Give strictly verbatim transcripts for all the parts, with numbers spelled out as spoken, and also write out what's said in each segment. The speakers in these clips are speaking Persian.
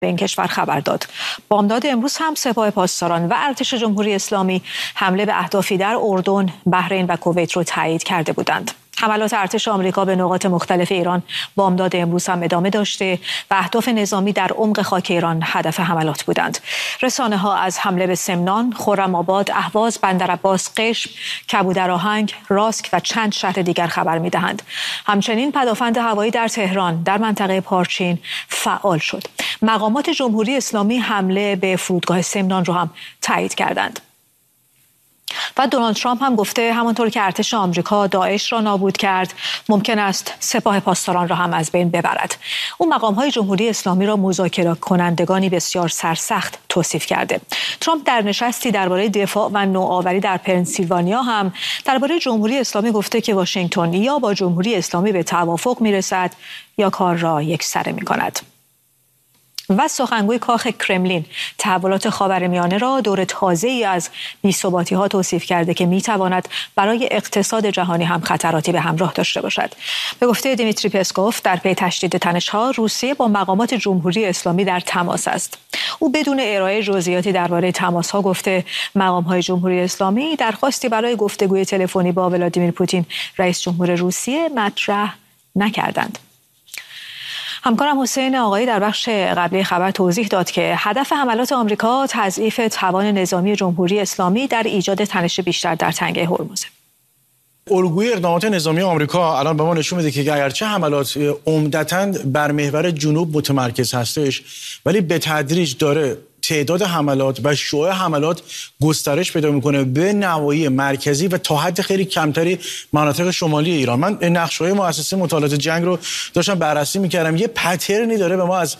به این کشور خبر داد. بامداد امروز هم سپاه پاسداران و ارتش جمهوری اسلامی حمله به اهدافی در اردن، بحرین و کویت را تایید کرده بودند. حملات ارتش آمریکا به نقاط مختلف ایران بامداد امروز هم ادامه داشته و اهداف نظامی در عمق خاک ایران هدف حملات بودند. رسانه ها از حمله به سمنان، خرم‌آباد، اهواز، بندرعباس، قشم، کبودرآهنگ، راسک و چند شهر دیگر خبر می‌دهند. همچنین پدافند هوایی در تهران در منطقه پارچین فعال شد. مقامات جمهوری اسلامی حمله به فرودگاه سمنان را هم تایید کردند. و دونالد ترامپ هم گفته همانطور که ارتش آمریکا داعش را نابود کرد، ممکن است سپاه پاسداران را هم از بین ببرد. او مقام‌های جمهوری اسلامی را مذاکره کنندگانی بسیار سرسخت توصیف کرده. ترامپ در نشستی درباره دفاع و نوآوری در پنسیلوانیا هم درباره جمهوری اسلامی گفته که واشنگتن یا با جمهوری اسلامی به توافق میرسد یا کار را یکسره می‌کند. و سخنگوی کاخ کرملین تحولات خاورمیانه را دور تازه‌ای از بی‌ثباتی‌ها توصیف کرده که می‌تواند برای اقتصاد جهانی هم خطراتی به همراه داشته باشد. به گفته دیمیتری پسکوف در پی تشدید تنش‌ها، روسیه با مقامات جمهوری اسلامی در تماس است. او بدون ارائه جزئیاتی درباره تماس‌ها گفته مقام‌های جمهوری اسلامی درخواستی برای گفتگوی تلفنی با ولادیمیر پوتین رئیس جمهور روسیه مطرح نکردند. همکارم حسین آقایی در بخش قبلی خبر توضیح داد که هدف حملات آمریکا تضعیف توان نظامی جمهوری اسلامی در ایجاد تنش بیشتر در تنگه هرمز. الگوی اقدامات نظامی آمریکا الان به ما نشون میده که اگرچه حملات عمدتاً بر محور جنوب متمرکز هستش، ولی به تدریج داره تعداد حملات و شیوع حملات گسترش پیدا میکنه به نواحی مرکزی و تا حد خیلی کمتری مناطق شمالی ایران. من نقشه‌های مؤسسه مطالعات جنگ رو داشتم بررسی میکردم. یه پترنی داره به ما از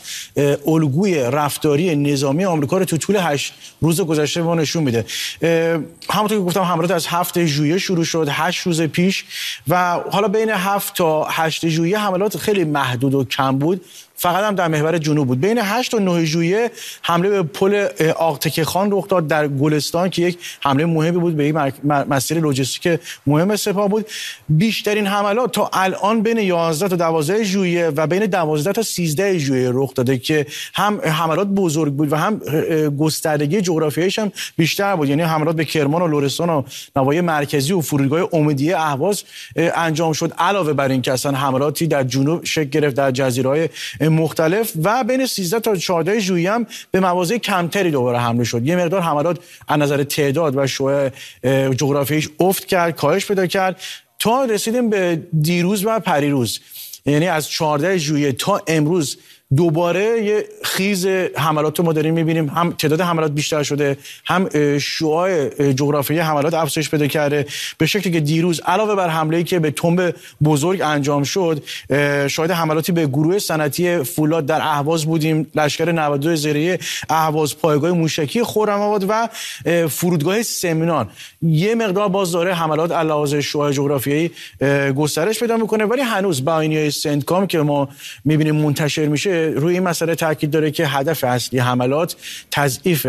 الگوی رفتاری نظامی آمریکا رو تو طول هشت روز گذشته به ما نشون میده. همونطور که گفتم حملات از هفت ژوئیه شروع شد، هشت روز پیش، و حالا بین هفت تا هشت ژوئیه حملات خیلی محدود و کم بود، فقط هم در محور جنوب بود. بین هشت و نه ژوئیه حمله به پل آقتکه خان رخ داد در گلستان که یک حمله مهمی بود به این مسیر لوجستیک مهم سپاه بود. بیشترین حملات تا الان بین یازده تا دوازده ژوئیه و بین دوازده تا سیزده ژوئیه رخ داده که هم حملات بزرگ بود و هم گستردگی جغرافیاییش هم بیشتر بود. یعنی حملات به کرمان و لرستان و نواحی مرکزی و فرودگاه امیدیه اهواز انجام شد، علاوه بر این که اصلا حملاتی در جنوب شکل گرفت در جزیره‌های مختلف، و بین سیزده تا چهارده ژوئیه هم به مواضع کمتری دوباره حمله شد. یه مقدار حملات از نظر تعداد و شیوع جغرافیاییش افت کرد، کاهش پیدا کرد، تا رسیدیم به دیروز و پریروز. یعنی از چهارده ژوئیه تا امروز دوباره یه خیز حملات رو ما داریم می‌بینیم. هم تعداد حملات بیشتر شده، هم شعاع جغرافیایی حملات افزایش پیدا کرده، به شکلی که دیروز علاوه بر حمله‌ای که به تنب بزرگ انجام شد، شاهد حملاتی به گروه صنعتی فولاد در اهواز بودیم، لشکر نود و دو زرهی اهواز، پایگاه موشکی خرم‌آباد و فرودگاه سمنان. یه مقدار باز داره حملات علاوه شعاع جغرافیایی گسترش پیدا می‌کنه، ولی هنوز بیانیه سنتکام که ما می‌بینیم منتشر میشه روی این مسئله تاکید داره که هدف اصلی حملات تضعیف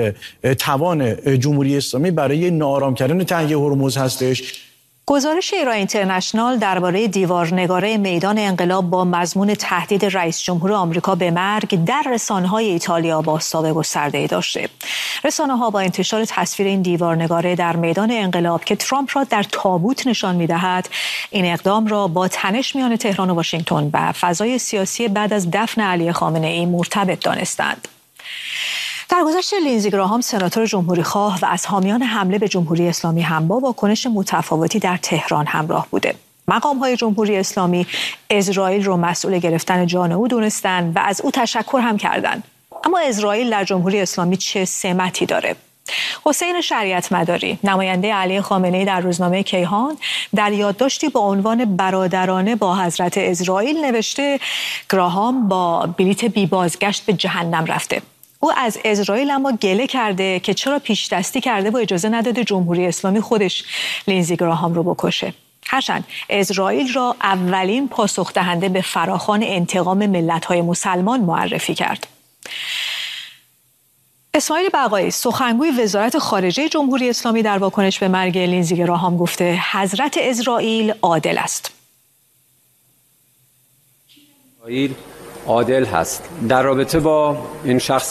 توان جمهوری اسلامی برای ناآرام کردن تنگه هرمز هستش. گزارش ایران اینترنشنال درباره دیوارنگاره میدان انقلاب با مضمون تهدید رئیس جمهور آمریکا به مرگ در رسانه‌های ایتالیا بازتاب گسترده‌ای داشته. رسانه‌ها با انتشار تصویر این دیوارنگاره در میدان انقلاب که ترامپ را در تابوت نشان می‌دهد، این اقدام را با تنش میان تهران و واشنگتن و فضای سیاسی بعد از دفن علی خامنه‌ای مرتبط دانستند. در گذشته لینزی گراهام سناتور جمهوری‌خواه و از حامیان حمله به جمهوری اسلامی هم با واکنش متفاوتی در تهران همراه بوده. مقام‌های جمهوری اسلامی اسرائیل رو مسئول گرفتن جان او دونستند و از او تشکر هم کردند. اما اسرائیل در جمهوری اسلامی چه سمتی داره؟ حسین شریعت مداری، نماینده علی خامنه‌ای، در روزنامه کیهان در یادداشتی با عنوان برادرانه با حضرت اسرائیل نوشته گراهام با بلیت بی بازگشت به جهنم رفته. او از اسرائیل اما گله کرده که چرا پیش دستی کرده و اجازه نداده جمهوری اسلامی خودش لینزی گراهام رو بکشه. هرچند اسرائیل را اولین پاسخ دهنده به فراخوان انتقام ملت‌های مسلمان معرفی کرد. اسماعیل بقایی، سخنگوی وزارت خارجه جمهوری اسلامی، در واکنش به مرگ لینزی گراهام گفته حضرت اسرائیل عادل است. اسرائیل عادل هست. در رابطه با این شخص